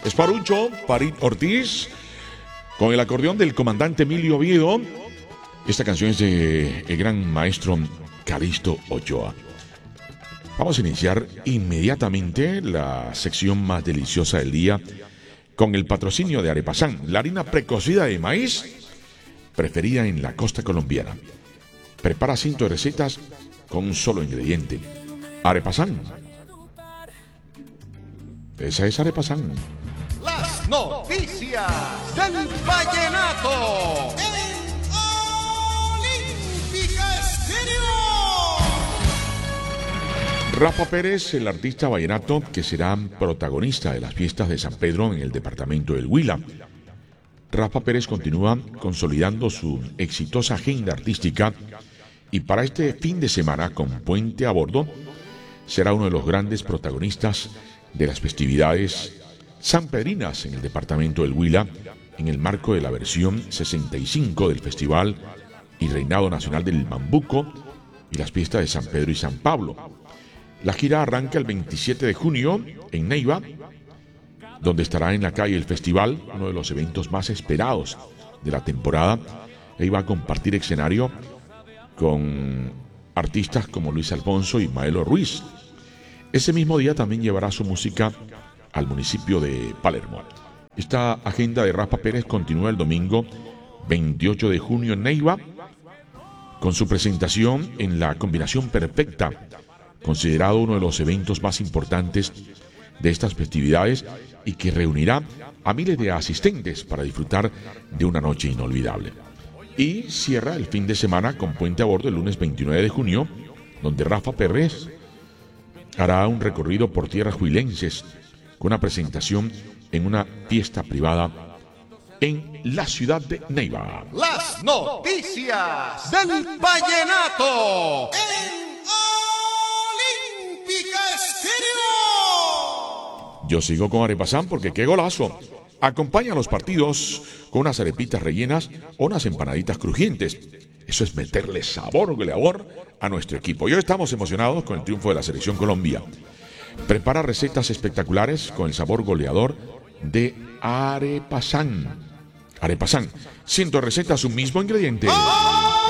Esparucho, Parit Ortiz, con el acordeón del comandante Emilio Oviedo. Esta canción es de el gran maestro Calixto Ochoa. Vamos a iniciar inmediatamente la sección más deliciosa del día con el patrocinio de Arepasán, la harina precocida de maíz preferida en la costa colombiana. Prepara cientos de recetas con un solo ingrediente. Arepasán. Esa es Arepasán. Las noticias del vallenato. Rafa Pérez, el artista vallenato que será protagonista de las fiestas de San Pedro en el departamento del Huila. Rafa Pérez continúa consolidando su exitosa agenda artística y para este fin de semana con Puente a Bordo será uno de los grandes protagonistas de las festividades sanpedrinas en el departamento del Huila en el marco de la versión 65 del Festival y Reinado Nacional del Mambuco y las fiestas de San Pedro y San Pablo. La gira arranca el 27 de junio en Neiva, donde estará en la calle el festival, uno de los eventos más esperados de la temporada. Ahí va a compartir escenario con artistas como Luis Alfonso y Maelo Ruiz. Ese mismo día también llevará su música al municipio de Palermo. Esta agenda de Rafa Pérez continúa el domingo 28 de junio en Neiva, con su presentación en la Combinación Perfecta, considerado uno de los eventos más importantes de estas festividades y que reunirá a miles de asistentes para disfrutar de una noche inolvidable. Y cierra el fin de semana con Puente a Bordo el lunes 29 de junio, donde Rafa Pérez hará un recorrido por tierras huilenses con una presentación en una fiesta privada en la ciudad de Neiva. Las noticias del vallenato. Yo sigo con Arepasán porque qué golazo. Acompaña los partidos con unas arepitas rellenas o unas empanaditas crujientes. Eso es meterle sabor goleador a nuestro equipo. Y hoy estamos emocionados con el triunfo de la Selección Colombia. Prepara recetas espectaculares con el sabor goleador de Arepasán. Arepasán, 100 recetas, un mismo ingrediente.